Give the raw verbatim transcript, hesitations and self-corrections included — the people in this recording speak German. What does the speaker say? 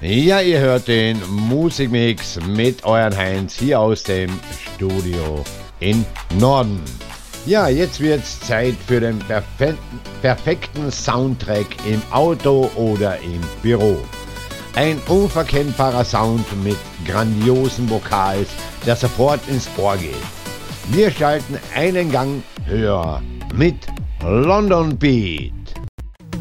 Ja, ihr hört den Musikmix mit euren Heinz hier aus dem Studio in Norden. Ja, jetzt wird's Zeit für den perfe- perfekten Soundtrack im Auto oder im Büro. Ein unverkennbarer Sound mit grandiosen Vokals, der sofort ins Ohr geht. Wir schalten einen Gang höher mit London Beat.